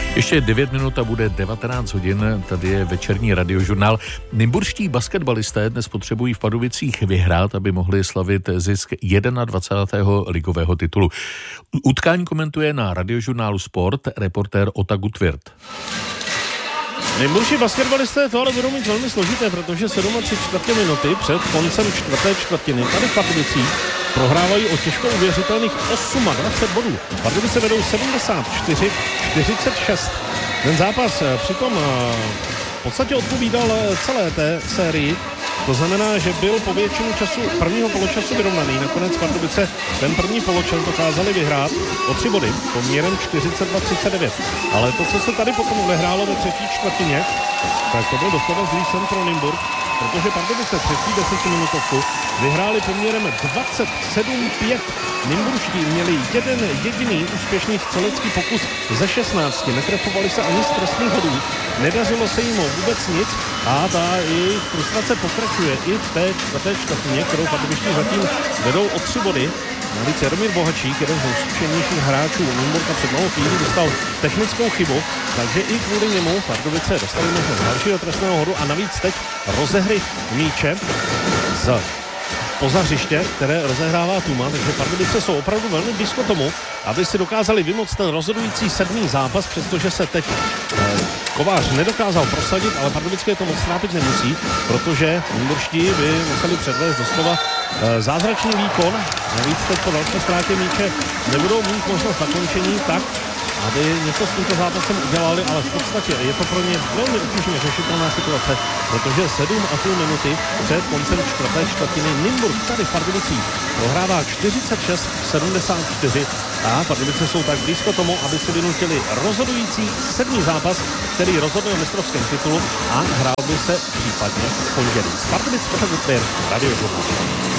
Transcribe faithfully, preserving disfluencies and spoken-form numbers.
Ještě devět minut a bude devatenáct hodin, tady je večerní radiožurnál. Nymburští basketbalisté dnes potřebují v Pardubicích vyhrát, aby mohli slavit zisk dvacátého prvního ligového titulu. Utkání komentuje na radiožurnálu Sport reportér Ota Gutwirth. Nymburští basketbalisté to ale budou mít velmi složité, protože sedm a tři čtvrtě minuty před koncem čtvrté čtvrtiny tady v Pardubicích prohrávají o těžko uvěřitelných dvacet osm bodů. Pardubice vedou sedmdesát čtyři čtyřicet šest. Ten zápas přitom v podstatě odpovídal celé té sérii. To znamená, že byl po většinu času prvního poločasu vyrovnaný. Nakonec Pardubice ten první poločas dokázali vyhrát o tři body poměrem čtyřicet dva třicet devět. Ale to, co se tady potom odehrálo ve třetí čtvrtině, tak to byl doslova zlý sen pro Nymburk, protože Pardubice třetí desetiminutovku vyhráli poměrem dvacet sedm pět. Nymburští měli jeden jediný úspěšný střelecký pokus ze šestnácti. Netrefovali se ani z trestných hodů. Nedařilo se jim vůbec nic a ta jejich frustrace pokračuje i v té čtvrté čtvrtině, kterou Pardubiští zatím vedou o tři body. Navíc Jaromír Bohačík, jeden z nejzkušenějších hráčů Nymburka před malou chvílí, dostal technickou chybu, takže i kvůli němu Pardubice dostali možnost dalšího trestného hodu a navíc teď rozehry míče z poza hřiště, které rozehrává Tuma, takže Pardubice jsou opravdu velmi blízko tomu, aby si dokázali vymoct ten rozhodující sedmý zápas, přestože se teď eh, Kovář nedokázal prosadit, ale Pardubické to moc trápit nemusí, protože nymburští by museli předvést doslova eh, zázračný výkon. Navíc teď po další ztrátě míče nebudou mít možnost zakončení tak, aby něco s tímto zápasem udělali, ale v podstatě je to pro ně velmi obtížně řešitelná situace, protože sedm a půl minuty před koncem čtvrté čtvrtiny Nymburk tady v Pardubicích prohrává čtyřicet šest sedmdesát čtyři a Pardubice jsou tak blízko tomu, aby si vynutili rozhodující sedmý zápas, který rozhodne o mistrovském titulu a hrál by se případně v pondělí. Z Pardubic Ota Gutwirth, radiožurnál.